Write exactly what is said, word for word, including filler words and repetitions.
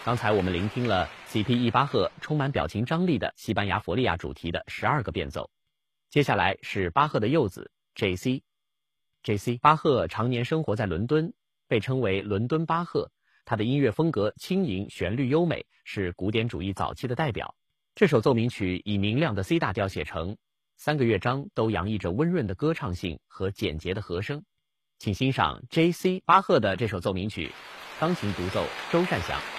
刚才我们聆听了 C P E 巴赫充满表情张力的西班牙佛利亚主题的十二个变奏，接下来是巴赫的幼子 J C。J C 巴赫常年生活在伦敦，被称为伦敦巴赫。他的音乐风格轻盈，旋律优美，是古典主义早期的代表。这首奏鸣曲以明亮的 C 大调写成，三个乐章都洋溢着温润的歌唱性和简洁的和声。请欣赏 J C 巴赫的这首奏鸣曲，钢琴独奏周善祥。